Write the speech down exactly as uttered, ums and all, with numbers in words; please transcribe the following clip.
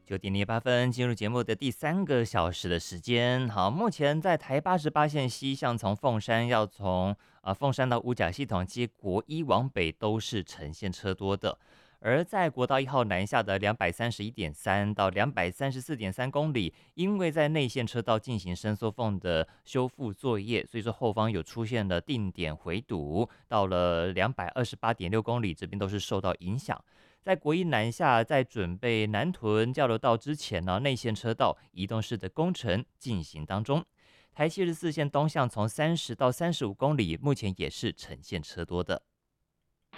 九点零八分进入节目的第三个小时的时间。好，目前在台八十八线西向从凤山要从呃凤山到五甲系统接国一往北都是呈现车多的。而在国道一号南下的两百三十一点三到两百三十四点三公里，因为在内线车道进行伸缩缝的修复作业，所以说后方有出现了定点回堵，到了两百二十八点六公里，这边都是受到影响。在国一南下，在准备南屯交流道之前呢，内线车道移动式的工程进行当中。台七十四线东向从三十到三十五公里，目前也是呈现车多的。